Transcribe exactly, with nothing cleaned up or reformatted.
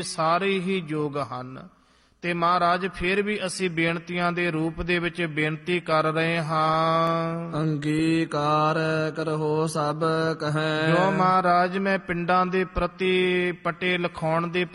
ਸਾਰੇ ਹੀ ਯੋਗ ਹਨ। ਤੇ ਮਹਾਰਾਜ ਫਿਰ ਵੀ ਅਸੀਂ ਬੇਨਤੀਆਂ ਦੇ ਰੂਪ ਦੇ ਵਿੱਚ ਬੇਨਤੀ ਕਰ ਰਹੇ ਹਾਂ। ਅੰਗੀਕਾਰ ਕਰਹੁ ਸਭ ਕਹੈ। ਜੋ ਮਹਾਰਾਜ ਮੈਂ ਪਿੰਡਾਂ ਦੇ ਪ੍ਰਤੀ ਪਟੇ ਲਿਖਾਉਣ ਦੇ